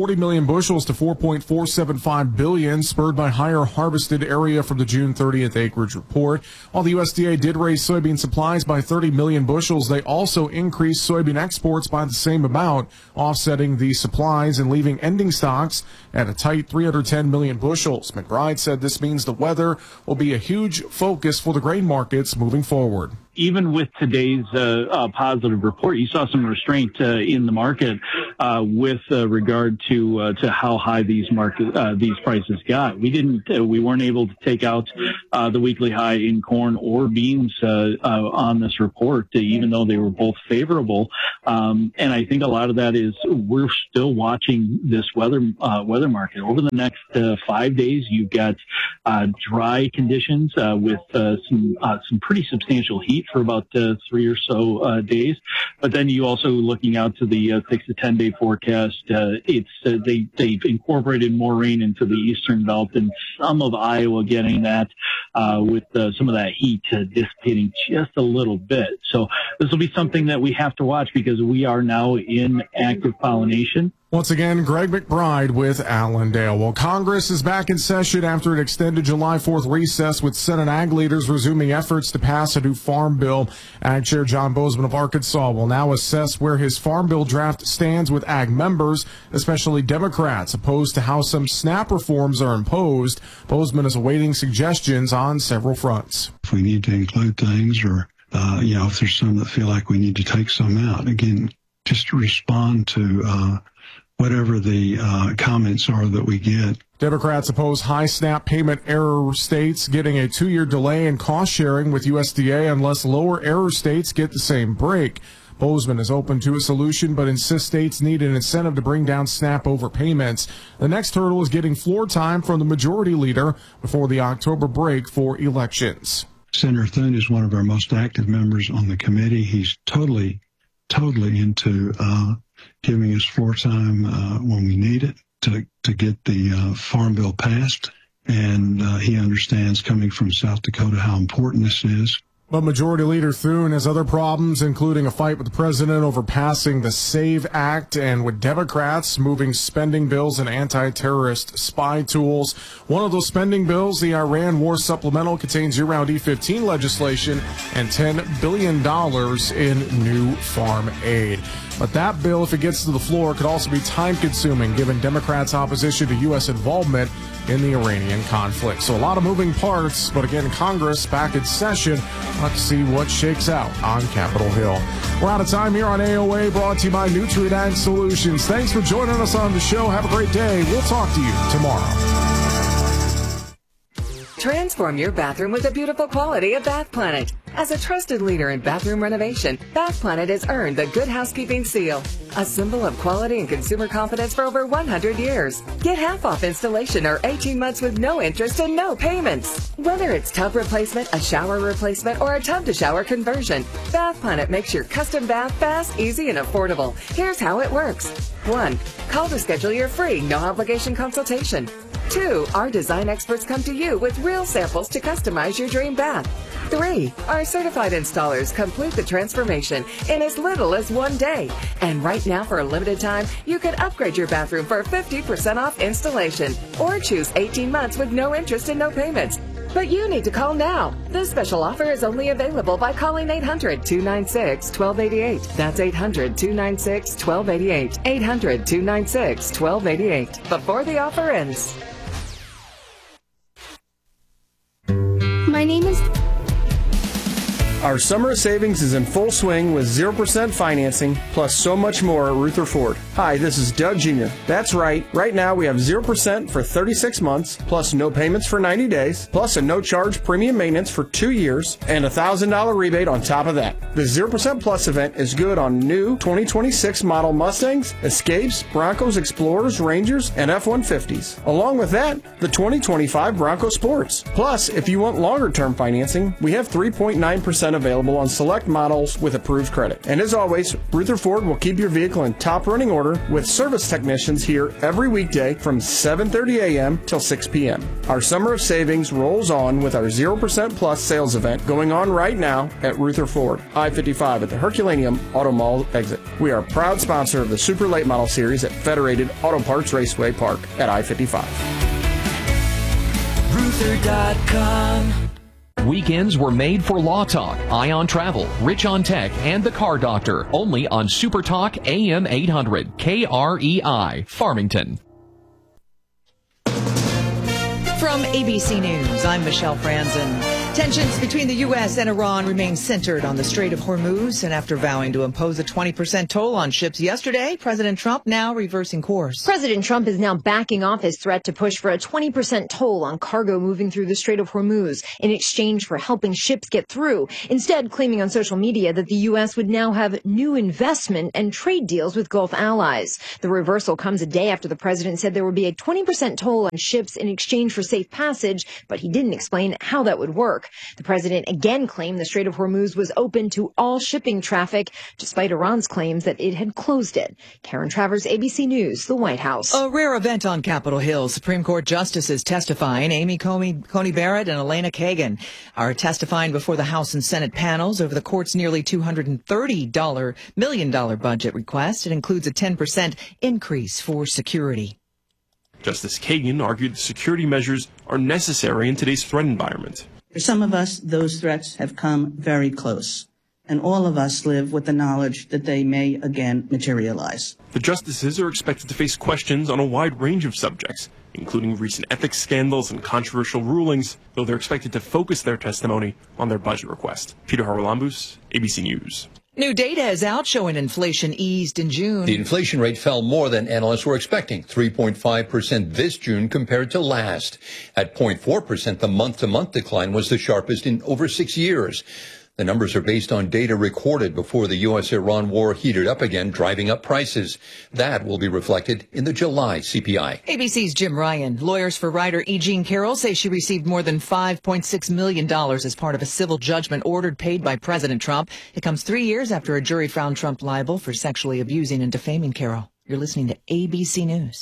forty million bushels to four point four seven five billion, spurred by higher harvested area from the June thirtieth acreage report. While the U S D A did raise soybean supplies by thirty million bushels, they also increased soybean exports by the same amount, offsetting the supplies and leaving ending stocks at a tight three hundred ten million bushels. McBride said this means the weather will be a huge focus for the grain markets moving forward. Even with today's uh, uh, positive report, you saw some restraint uh, in the market uh, with uh, regard to uh, to how high these market uh, these prices got. We didn't, uh, we weren't able to take out uh, the weekly high in corn or beans uh, uh, on this report, uh, even though they were both favorable. Um, and I think a lot of that is we're still watching this weather uh, weather market over the next uh, five days. You've got uh, dry conditions uh, with uh, some uh, some pretty substantial heat for about uh, three or so uh, days. But then you also looking out to the uh, six to ten day forecast. Uh, it's uh, they they've incorporated more rain into the eastern belt and some of Iowa getting that uh, with uh, some of that heat uh, dissipating just a little bit. So this will be something that we have to watch because we are now in active pollination. Once again, Greg McBride with Allendale. Well, Congress is back in session after an extended July fourth recess with Senate Ag leaders resuming efforts to pass a new farm bill. Ag Chair John Bozeman of Arkansas will now assess where his farm bill draft stands with Ag members, especially Democrats, opposed to how some SNAP reforms are imposed. Bozeman is awaiting suggestions on several fronts. If we need to include things or, uh, you know, if there's some that feel like we need to take some out, again, just to respond to uh, whatever the uh, comments are that we get. Democrats oppose high SNAP payment error states getting a two-year delay in cost sharing with U S D A unless lower error states get the same break. Bozeman is open to a solution, but insists states need an incentive to bring down SNAP overpayments. The next hurdle is getting floor time from the majority leader before the October break for elections. Senator Thune is one of our most active members on the committee. He's totally, totally into uh, giving us floor time uh, when we need it to, to get the uh, Farm Bill passed. And uh, he understands, coming from South Dakota, how important this is. But Majority Leader Thune has other problems, including a fight with the president over passing the SAVE Act and with Democrats moving spending bills and anti-terrorist spy tools. One of those spending bills, the Iran War Supplemental, contains year-round E fifteen legislation and ten billion dollars in new farm aid. But that bill, if it gets to the floor, could also be time-consuming, given Democrats' opposition to U S involvement in the Iranian conflict. So a lot of moving parts, but again, Congress back in session. Let's see what shakes out on Capitol Hill. We're out of time here on A O A, brought to you by Nutrient Ag Solutions. Thanks for joining us on the show. Have a great day. We'll talk to you tomorrow. Transform your bathroom with the beautiful quality of Bath Planet. As a trusted leader in bathroom renovation, Bath Planet has earned the Good Housekeeping Seal, a symbol of quality and consumer confidence for over one hundred years. Get half off installation or eighteen months with no interest and no payments. Whether it's tub replacement, a shower replacement, or a tub-to-shower conversion, Bath Planet makes your custom bath fast, easy, and affordable. Here's how it works. One, call to schedule your free, no-obligation consultation. Two, our design experts come to you with real samples to customize your dream bath. Three, our certified installers complete the transformation in as little as one day. And right now, for a limited time, you can upgrade your bathroom for fifty percent off installation or choose eighteen months with no interest and no payments. But you need to call now. This special offer is only available by calling eight hundred, two nine six, one two eight eight. That's eight hundred, two nine six, one two eight eight. eight hundred, two nine six, one two eight eight. Before the offer ends. My name is... Our summer savings is in full swing with zero percent financing, plus so much more at Ruther Ford. Hi, this is Doug Junior That's right. Right now we have zero percent for thirty-six months, plus no payments for ninety days, plus a no-charge premium maintenance for two years, and a one thousand dollars rebate on top of that. The zero percent Plus event is good on new twenty twenty-six model Mustangs, Escapes, Broncos, Explorers, Rangers, and F one fifties. Along with that, the twenty twenty-five Bronco Sports. Plus, if you want longer-term financing, we have three point nine percent percent available on select models with approved credit. And as always, Rutherford will keep your vehicle in top running order with service technicians here every weekday from seven thirty a.m. till six p.m. Our summer of savings rolls on with our zero percent plus sales event going on right now at Rutherford, I fifty-five at the Herculaneum Auto Mall exit. We are a proud sponsor of the Super Late Model Series at Federated Auto Parts Raceway Park at I fifty-five. Ruther dot com. Weekends were made for Law Talk, Ion Travel, Rich on Tech, and The Car Doctor. Only on Super Talk A M eight hundred, K R E I, Farmington. From A B C News, I'm Michelle Franzen. Tensions between the U S and Iran remain centered on the Strait of Hormuz, and after vowing to impose a twenty percent toll on ships yesterday, President Trump now reversing course. President Trump is now backing off his threat to push for a twenty percent toll on cargo moving through the Strait of Hormuz in exchange for helping ships get through, instead claiming on social media that the U S would now have new investment and trade deals with Gulf allies. The reversal comes a day after the president said there would be a twenty percent toll on ships in exchange for safe passage, but he didn't explain how that would work. The president again claimed the Strait of Hormuz was open to all shipping traffic, despite Iran's claims that it had closed it. Karen Travers, A B C News, the White House. A rare event on Capitol Hill. Supreme Court justices testifying. Amy Coney, Coney Barrett and Elena Kagan are testifying before the House and Senate panels over the court's nearly two hundred thirty million dollars budget request. It includes a ten percent increase for security. Justice Kagan argued the security measures are necessary in today's threat environment. For some of us, those threats have come very close, and all of us live with the knowledge that they may again materialize. The justices are expected to face questions on a wide range of subjects, including recent ethics scandals and controversial rulings, though they're expected to focus their testimony on their budget request. Peter Haralambous, A B C News. New data is out showing inflation eased in June. The inflation rate fell more than analysts were expecting, three point five percent this June compared to last. At zero point four percent, the month-to-month decline was the sharpest in over six years. The numbers are based on data recorded before the U S Iran war heated up again, driving up prices. That will be reflected in the July C P I. A B C's Jim Ryan. Lawyers for writer E. Jean Carroll say she received more than five point six million dollars as part of a civil judgment ordered paid by President Trump. It comes three years after a jury found Trump liable for sexually abusing and defaming Carroll. You're listening to A B C News.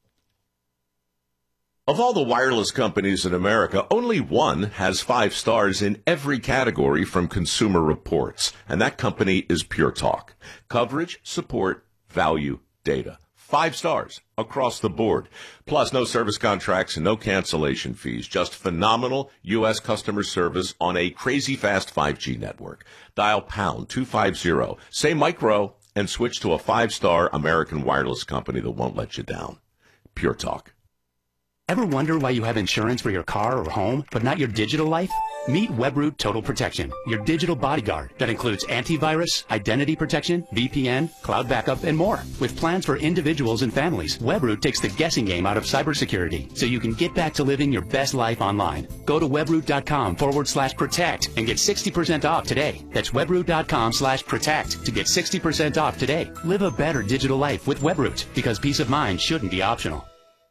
Of all the wireless companies in America, only one has five stars in every category from Consumer Reports, and that company is Pure Talk. Coverage, support, value, data. Five stars across the board. Plus, no service contracts and no cancellation fees. Just phenomenal U S customer service on a crazy fast five G network. Dial pound two fifty, say micro, and switch to a five-star American wireless company that won't let you down. Pure Talk. Ever wonder why you have insurance for your car or home, but not your digital life? Meet Webroot Total Protection, your digital bodyguard that includes antivirus, identity protection, V P N, cloud backup, and more. With plans for individuals and families, Webroot takes the guessing game out of cybersecurity, so you can get back to living your best life online. Go to webroot.com forward slash protect and get sixty percent off today. That's webroot.com slash protect to get sixty percent off today. Live a better digital life with Webroot, because peace of mind shouldn't be optional.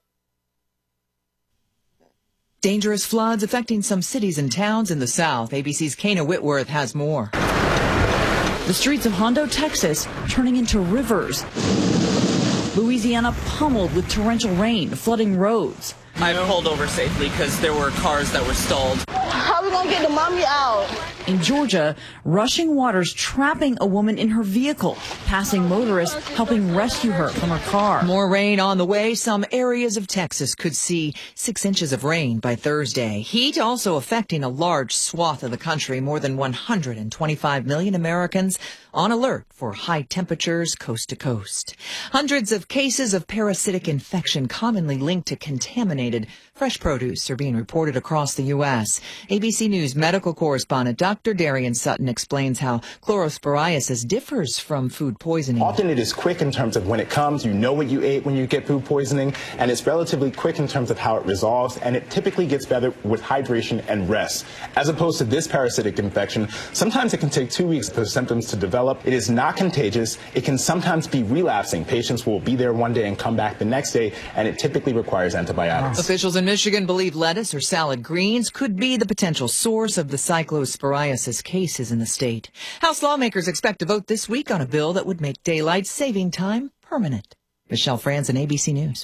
Dangerous floods affecting some cities and towns in the south. A B C's Kana Whitworth has more. The streets of Hondo, Texas, turning into rivers. Louisiana pummeled with torrential rain, flooding roads. I pulled over safely because there were cars that were stalled. How are we going to get the mommy out? In Georgia, rushing waters trapping a woman in her vehicle. Passing motorists helping rescue her from her car. More rain on the way. Some areas of Texas could see six inches of rain by Thursday. Heat also affecting a large swath of the country. More than one hundred twenty-five million Americans on alert for high temperatures coast to coast. Hundreds of cases of parasitic infection commonly linked to contaminated fresh produce are being reported across the U S. A B C News medical correspondent Doctor Darian Sutton explains how chlorosporiasis differs from food poisoning. Often it is quick in terms of when it comes. You know what you ate when you get food poisoning, and it's relatively quick in terms of how it resolves, and it typically gets better with hydration and rest. As opposed to this parasitic infection, sometimes it can take two weeks for symptoms to develop. It is not contagious. It can sometimes be relapsing. Patients will be there one day and come back the next day, and it typically requires antibiotics. Officials in Michigan believe lettuce or salad greens could be the potential source of the cyclosporiasis cases in the state. House lawmakers expect to vote this week on a bill that would make daylight saving time permanent. Michelle Franzen, A B C News.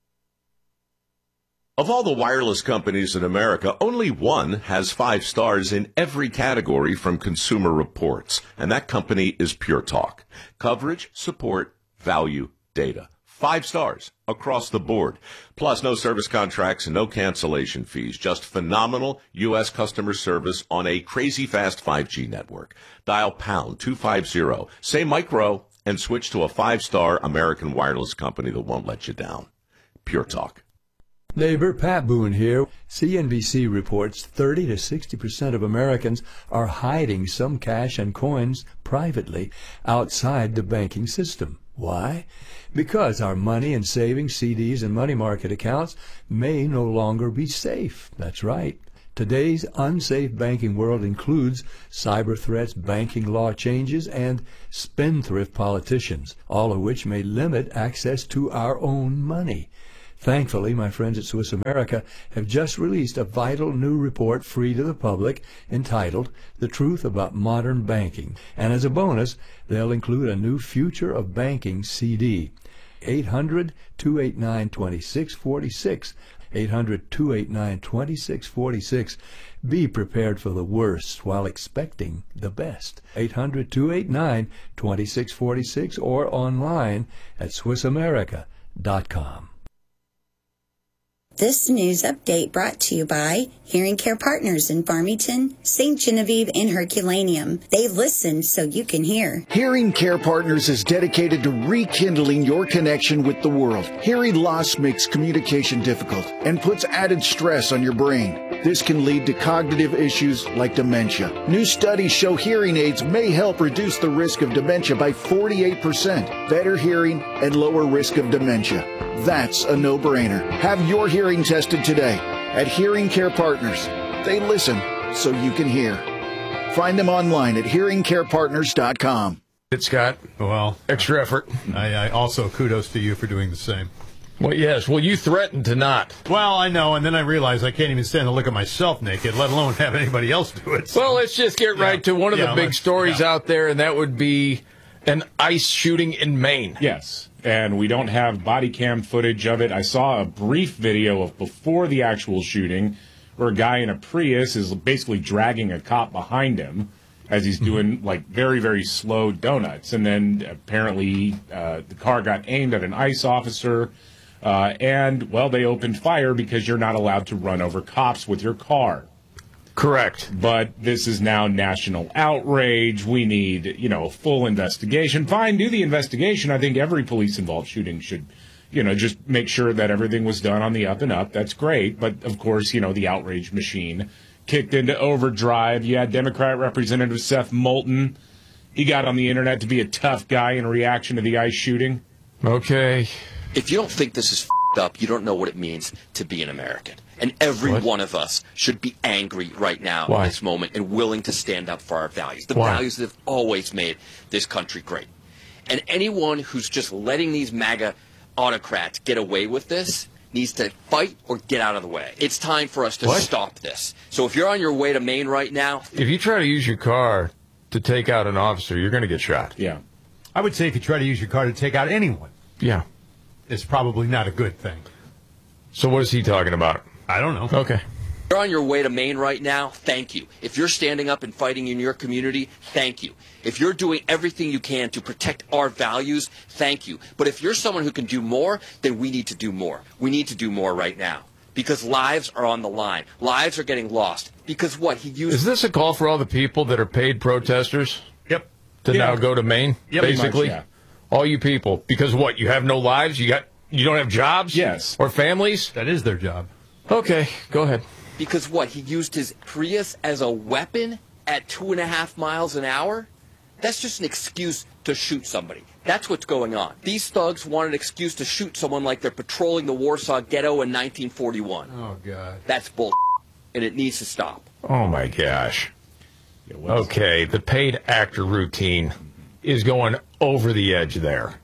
Of all the wireless companies in America, only one has five stars in every category from Consumer Reports, and that company is Pure Talk. Coverage, support, value, data. Five stars across the board. Plus, no service contracts and no cancellation fees. Just phenomenal U S customer service on a crazy fast five G network. Dial pound two fifty, say micro, and switch to a five-star American wireless company that won't let you down. Pure Talk. Neighbor Pat Boone here. C N B C reports thirty to sixty percent of Americans are hiding some cash and coins privately outside the banking system. Why? Because our money and savings, C Ds, and money market accounts may no longer be safe. That's right. Today's unsafe banking world includes cyber threats, banking law changes, and spendthrift politicians, all of which may limit access to our own money. Thankfully, my friends at Swiss America have just released a vital new report free to the public entitled The Truth About Modern Banking. And as a bonus, they'll include a new Future of Banking C D. eight hundred, two eight nine, two six four six. eight hundred, two eight nine, two six four six. Be prepared for the worst while expecting the best. eight hundred, two eight nine, two six four six or online at Swiss America dot com. This news update brought to you by Hearing Care Partners in Farmington, Saint Genevieve, and Herculaneum. They listen so you can hear. Hearing Care Partners is dedicated to rekindling your connection with the world. Hearing loss makes communication difficult and puts added stress on your brain. This can lead to cognitive issues like dementia. New studies show hearing aids may help reduce the risk of dementia by forty-eight percent, better hearing, and lower risk of dementia. That's a no-brainer. Have your hearing tested today at Hearing Care Partners. They listen so you can hear. Find them online at hearing care partners dot com. It's Scott. Well, extra effort. I, I also kudos to you for doing the same. Well, yes. Well, you threatened to not. Well, I know, and then I realized I can't even stand to look at myself naked, let alone have anybody else do it. So. Well, let's just get right yeah. to one of yeah, the big stories yeah. out there, and that would be an ICE shooting in Maine. Yes. And we don't have body cam footage of it. I saw a brief video of before the actual shooting where a guy in a Prius is basically dragging a cop behind him as he's doing, like, very, very slow donuts. And then apparently uh, the car got aimed at an ICE officer. Uh, and, well, they opened fire because you're not allowed to run over cops with your car. Correct. But this is now national outrage. We need, you know, a full investigation. Fine, do the investigation. I think every police-involved shooting should, you know, just make sure that everything was done on the up and up. That's great. But, of course, you know, the outrage machine kicked into overdrive. You had Democrat Representative Seth Moulton. He got on the Internet to be a tough guy in reaction to the ICE shooting. Okay. If you don't think this is f***ed up, you don't know what it means to be an American. And every what? one of us should be angry right now Why? in this moment and willing to stand up for our values. The Why? values that have always made this country great. And anyone who's just letting these MAGA autocrats get away with this needs to fight or get out of the way. It's time for us to what? stop this. So if you're on your way to Maine right now... If you try to use your car to take out an officer, you're going to get shot. Yeah. I would say if you try to use your car to take out anyone... Yeah. It's probably not a good thing. So what is he talking about? I don't know. Okay. If you're on your way to Maine right now, thank you. If you're standing up and fighting in your community, thank you. If you're doing everything you can to protect our values, thank you. But if you're someone who can do more, then we need to do more. We need to do more right now. Because lives are on the line. Lives are getting lost. Because what? He used... Is this a call for all the people that are paid protesters? Yep. To yeah. now go to Maine, yep. basically? Much, yeah. All you people. Because what? You have no lives? You got... You don't have jobs? Yes. Or families? That is their job. Okay, go ahead. Because what? He used his Prius as a weapon at two and a half miles an hour? That's just an excuse to shoot somebody. That's what's going on. These thugs want an excuse to shoot someone like they're patrolling the Warsaw Ghetto in nineteen forty-one. Oh, God. That's bull, and it needs to stop. Oh, my gosh. Yeah, okay, the paid actor routine is going over the edge there.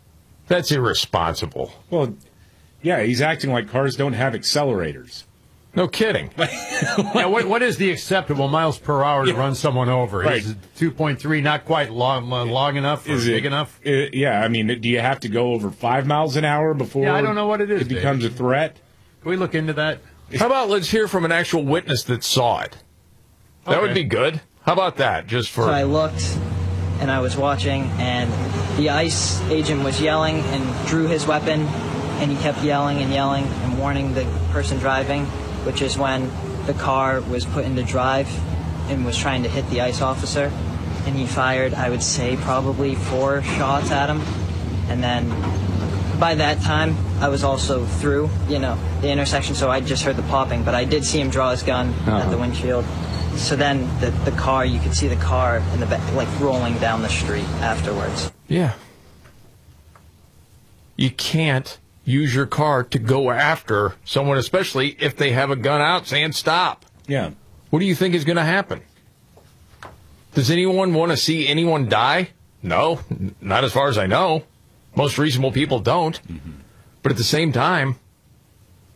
That's irresponsible. Well, yeah, he's acting like cars don't have accelerators. No kidding. Yeah, what, what is the acceptable miles per hour to Yeah. run someone over? Right. Is two point three not quite long, uh, long enough or Is big it, enough? uh, yeah, I mean, do you have to go over five miles an hour before Yeah, I don't know what it is, it becomes Dave. a threat? Can we look into that? How about let's hear from an actual witness that saw it? That Okay. would be good. How about that? Just for So I looked, and I was watching, and the ICE agent was yelling and drew his weapon, and he kept yelling and yelling and warning the person driving, which is when the car was put into drive and was trying to hit the ICE officer, and he fired, I would say, probably four shots at him, and then by that time, I was also through, you know, the intersection, so I just heard the popping, but I did see him draw his gun Uh-huh. at the windshield. So then the, the car, you could see the car in the back, like rolling down the street afterwards. Yeah. You can't use your car to go after someone, especially if they have a gun out saying stop. Yeah. What do you think is going to happen? Does anyone want to see anyone die? No, n- not as far as I know. Most reasonable people don't. Mm-hmm. But at the same time,